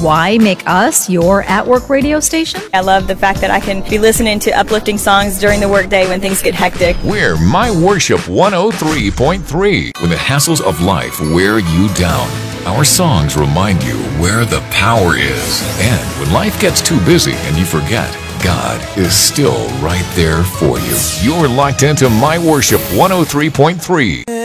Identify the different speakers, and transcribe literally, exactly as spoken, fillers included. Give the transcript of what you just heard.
Speaker 1: Why make us your at-work radio station?
Speaker 2: I love the fact that I can be listening to uplifting songs during the workday when things get hectic.
Speaker 3: We're My Worship one oh three point three. When the hassles of life wear you down, our songs remind you where the power is. And when life gets too busy and you forget, God is still right there for you. You're locked into My Worship one oh three point three.